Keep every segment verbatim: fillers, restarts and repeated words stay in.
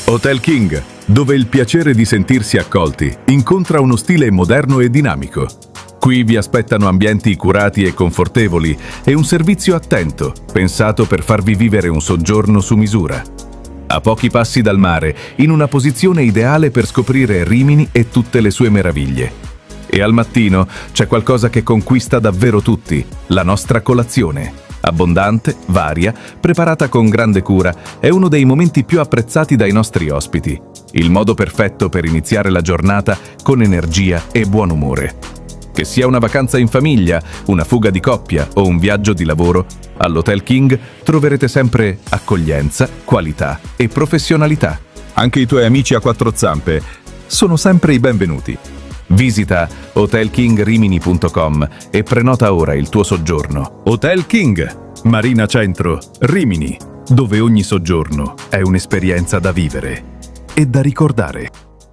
Hotel King, dove il piacere di sentirsi accolti incontra uno stile moderno e dinamico. Qui vi aspettano ambienti curati e confortevoli e un servizio attento, pensato per farvi vivere un soggiorno su misura. A pochi passi dal mare, in una posizione ideale per scoprire Rimini e tutte le sue meraviglie. E al mattino c'è qualcosa che conquista davvero tutti, la nostra colazione. Abbondante, varia, preparata con grande cura, è uno dei momenti più apprezzati dai nostri ospiti. Il modo perfetto per iniziare la giornata con energia e buon umore. Che sia una vacanza in famiglia, una fuga di coppia o un viaggio di lavoro, all'Hotel King troverete sempre accoglienza, qualità e professionalità. Anche i tuoi amici a quattro zampe sono sempre i benvenuti. Visita hotel king rimini punto com e prenota ora il tuo soggiorno. Hotel King, Marina Centro, Rimini, dove ogni soggiorno è un'esperienza da vivere e da ricordare.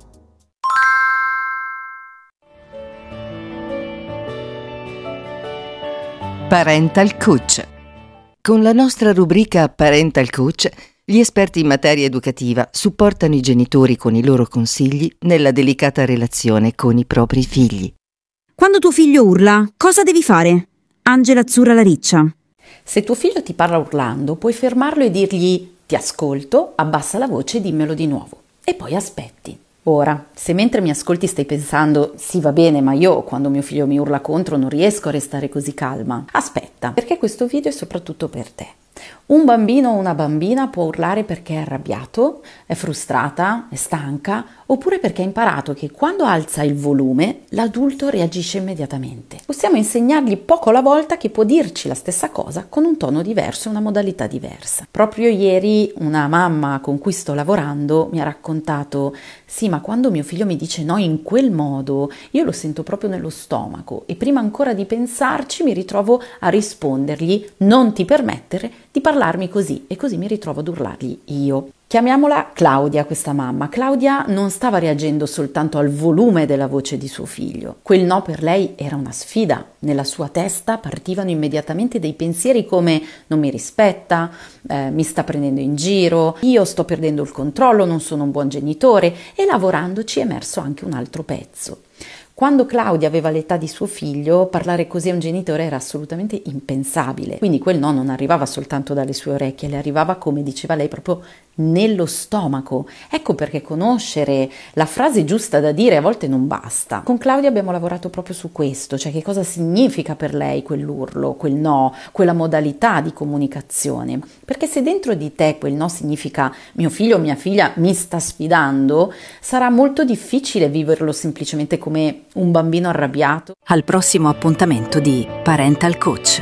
Parental Coach. Con la nostra rubrica Parental Coach, gli esperti in materia educativa supportano i genitori con i loro consigli nella delicata relazione con i propri figli. Quando tuo figlio urla, cosa devi fare? Angela Azzurra Lariccia. Se tuo figlio ti parla urlando, puoi fermarlo e dirgli: ti ascolto, abbassa la voce e dimmelo di nuovo. E poi aspetti. Ora, se mentre mi ascolti stai pensando: sì, va bene, ma io quando mio figlio mi urla contro non riesco a restare così calma. Aspetta, perché questo video è soprattutto per te. Un bambino o una bambina può urlare perché è arrabbiato, è frustrata, è stanca, oppure perché ha imparato che quando alza il volume l'adulto reagisce immediatamente. Possiamo insegnargli poco alla volta che può dirci la stessa cosa con un tono diverso e una modalità diversa. Proprio ieri una mamma con cui sto lavorando mi ha raccontato: sì, ma quando mio figlio mi dice no in quel modo, io lo sento proprio nello stomaco e prima ancora di pensarci mi ritrovo a rispondergli: non ti permettere di parlarmi così, e così mi ritrovo ad urlargli io. Chiamiamola Claudia, questa mamma. Claudia non stava reagendo soltanto al volume della voce di suo figlio. Quel no per lei era una sfida. Nella sua testa partivano immediatamente dei pensieri come: non mi rispetta, eh, mi sta prendendo in giro, io sto perdendo il controllo, non sono un buon genitore, e lavorandoci è emerso anche un altro pezzo. Quando Claudia aveva l'età di suo figlio, parlare così a un genitore era assolutamente impensabile. Quindi quel no non arrivava soltanto dalle sue orecchie, le arrivava, come diceva lei, proprio nello stomaco. Ecco perché conoscere la frase giusta da dire a volte non basta. Con Claudia abbiamo lavorato proprio su questo, cioè che cosa significa per lei quell'urlo, quel no, quella modalità di comunicazione. Perché se dentro di te quel no significa: mio figlio o mia figlia mi sta sfidando, sarà molto difficile viverlo semplicemente come un bambino arrabbiato. Al prossimo appuntamento di Parental Coach.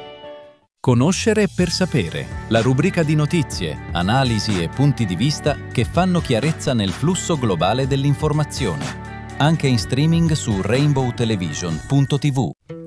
Conoscere per sapere, la rubrica di notizie, analisi e punti di vista che fanno chiarezza nel flusso globale dell'informazione. Anche in streaming su rainbow television punto tivù.